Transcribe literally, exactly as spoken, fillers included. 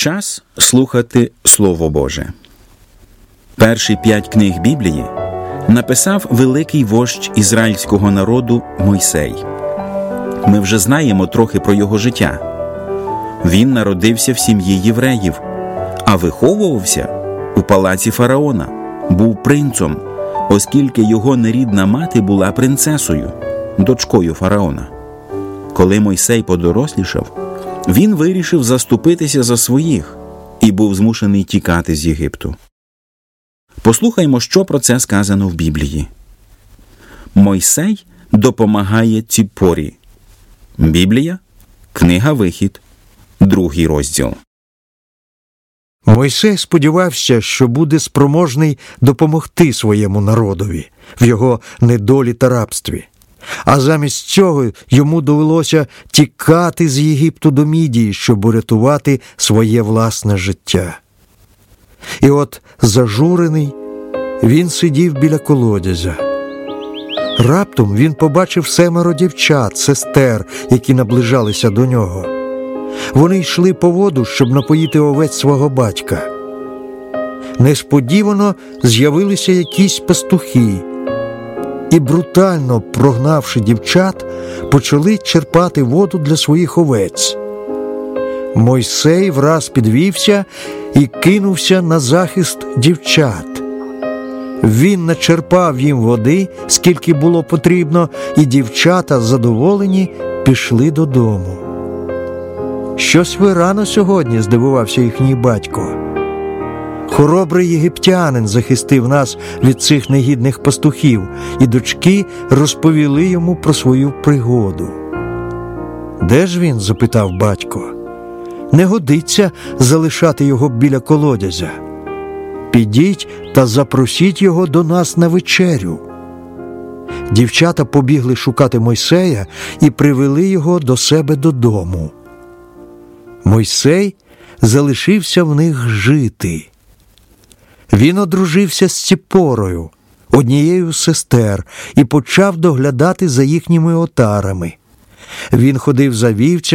Час слухати Слово Боже. Перші п'ять книг Біблії написав великий вождь ізраїльського народу Мойсей. Ми вже знаємо трохи про його життя. Він народився в сім'ї євреїв, а виховувався у палаці фараона, був принцом, оскільки його нерідна мати була принцесою, дочкою фараона. Коли Мойсей подорослішав, він вирішив заступитися за своїх і був змушений тікати з Єгипту. Послухаймо, що про це сказано в Біблії. Мойсей допомагає Ціпорі. Біблія, книга Вихід, другий розділ. Мойсей сподівався, що буде спроможний допомогти своєму народові в його недолі та рабстві. А замість цього йому довелося тікати з Єгипту до Мідії, щоб урятувати своє власне життя. І от, зажурений, він сидів біля колодязя. Раптом він побачив семеро дівчат, сестер, які наближалися до нього. Вони йшли по воду, щоб напоїти овець свого батька. Несподівано з'явилися якісь пастухи і, брутально прогнавши дівчат, почали черпати воду для своїх овець. Мойсей враз підвівся і кинувся на захист дівчат. Він начерпав їм води, скільки було потрібно, і дівчата, задоволені, пішли додому. «Щось ви рано сьогодні», – здивувався їхній батько. «Хоробрий єгиптянин захистив нас від цих негідних пастухів», і дочки розповіли йому про свою пригоду. «Де ж він?» – запитав батько. «Не годиться залишати його біля колодязя. Підіть та запросіть його до нас на вечерю». Дівчата побігли шукати Мойсея і привели його до себе додому. Мойсей залишився в них жити. Він одружився з Ціпорою, однією з сестер, і почав доглядати за їхніми отарами. Він ходив за вівцями